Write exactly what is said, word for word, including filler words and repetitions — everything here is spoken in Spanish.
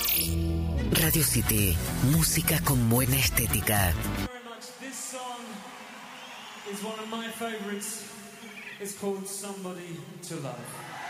Radio City, música con buena estética. This song is one of my favorites. It's called Somebody to Love.